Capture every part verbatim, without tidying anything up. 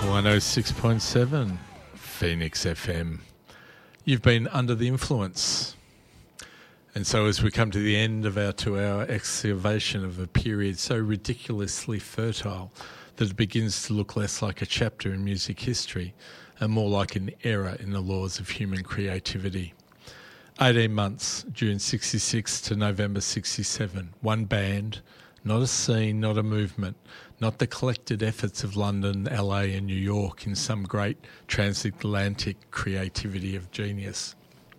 one oh six point seven Phoenix F M. You've been under the influence. And so as we come to the end of our two-hour excavation of a period so ridiculously fertile that it begins to look less like a chapter in music history and more like an era in the laws of human creativity. eighteen months, June sixty-six to November sixty-seven. One band, not a scene, not a movement, not the collected efforts of London, L A and New York in some great transatlantic creativity of genius.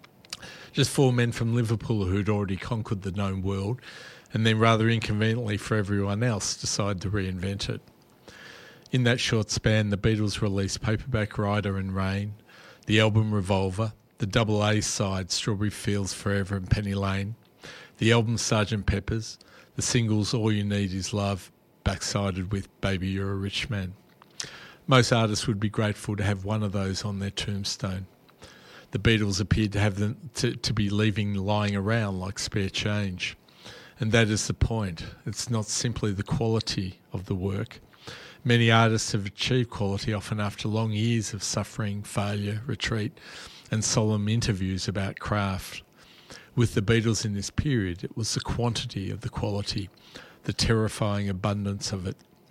Just four men from Liverpool who'd already conquered the known world and then rather inconveniently for everyone else decided to reinvent it. In that short span, the Beatles released Paperback Writer and Rain, the album Revolver, the double A side Strawberry Fields Forever and Penny Lane, the album Sergeant Pepper's, the singles All You Need Is Love, backsided with Baby You're a Rich Man. Most artists would be grateful to have one of those on their tombstone. The Beatles appeared to have them to, to be leaving lying around like spare change. And that is the point. It's not simply the quality of the work. Many artists have achieved quality often after long years of suffering, failure, retreat, and solemn interviews about craft. With the Beatles in this period, it was the quantity of the quality, the terrifying abundance of it.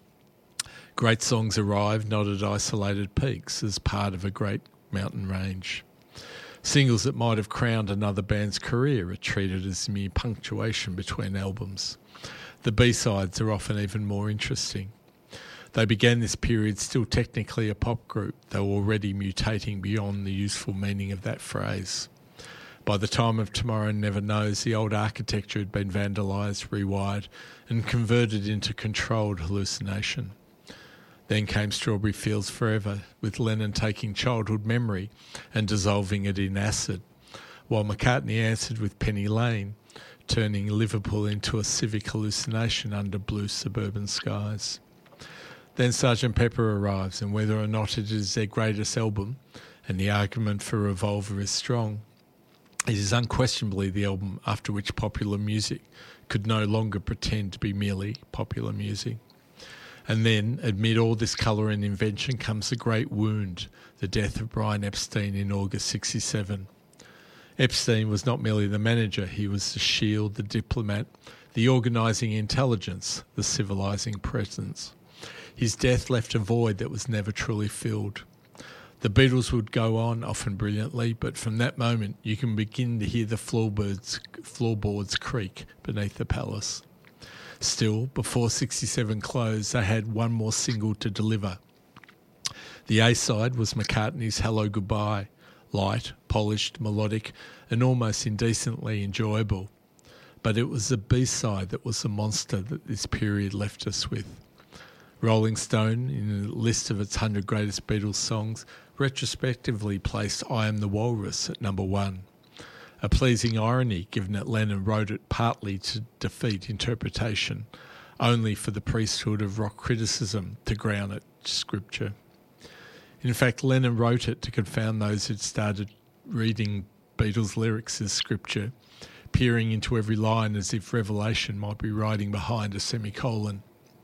Great songs arrived not at isolated peaks as part of a great mountain range. Singles that might have crowned another band's career are treated as mere punctuation between albums. The B-sides are often even more interesting. They began this period still technically a pop group, though already mutating beyond the useful meaning of that phrase. By the time of Tomorrow Never Knows, the old architecture had been vandalised, rewired, and converted into controlled hallucination. Then came Strawberry Fields Forever, with Lennon taking childhood memory and dissolving it in acid, while McCartney answered with Penny Lane, turning Liverpool into a civic hallucination under blue suburban skies. Then Sergeant Pepper arrives, and whether or not it is their greatest album, and the argument for Revolver is strong, it is unquestionably the album after which popular music could no longer pretend to be merely popular music. And then, amid all this colour and invention, comes the great wound, the death of Brian Epstein in August sixty-seven. Epstein was not merely the manager, he was the shield, the diplomat, the organising intelligence, the civilising presence. His death left a void that was never truly filled. The Beatles would go on, often brilliantly, but from that moment you can begin to hear the floorboards, floorboards creak beneath the palace. Still, before sixty-seven closed, they had one more single to deliver. The A-side was McCartney's Hello Goodbye, light, polished, melodic, and almost indecently enjoyable. But it was the B-side that was the monster that this period left us with. Rolling Stone, in a list of its one hundred greatest Beatles songs, retrospectively placed I Am the Walrus at number one. A pleasing irony, given that Lennon wrote it partly to defeat interpretation, only for the priesthood of rock criticism to ground it scripture. In fact, Lennon wrote it to confound those who'd started reading Beatles lyrics as scripture, peering into every line as if revelation might be riding behind a semicolon.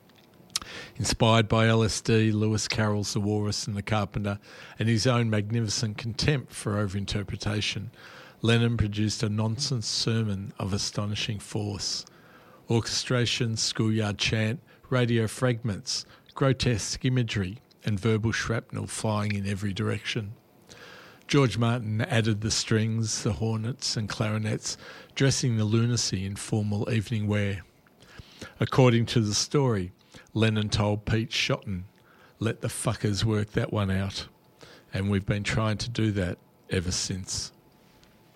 Inspired by L S D, Lewis Carroll's The Walrus and the Carpenter, and his own magnificent contempt for overinterpretation, Lennon produced a nonsense sermon of astonishing force. Orchestration, schoolyard chant, radio fragments, grotesque imagery, and verbal shrapnel flying in every direction. George Martin added the strings, the hornets and clarinets, dressing the lunacy in formal evening wear. According to the story, Lennon told Pete Shotton, "Let the fuckers work that one out." And we've been trying to do that ever since.